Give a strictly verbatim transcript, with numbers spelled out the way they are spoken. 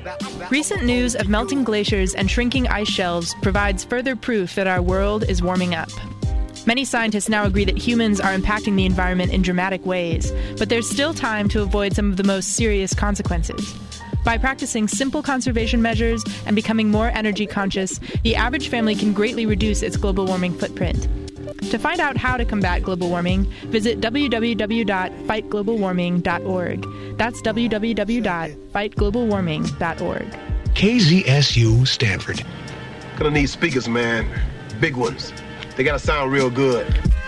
Recent news of melting glaciers and shrinking ice shelves provides further proof that our world is warming up. Many scientists now agree that humans are impacting the environment in dramatic ways, but there's still time to avoid some of the most serious consequences. By practicing simple conservation measures and becoming more energy conscious, the average family can greatly reduce its global warming footprint. To find out how to combat global warming, visit w w w dot fight global warming dot org. That's w w w dot fight global warming dot org. K Z S U Stanford. Gonna need speakers, man. Big ones. They gotta sound real good.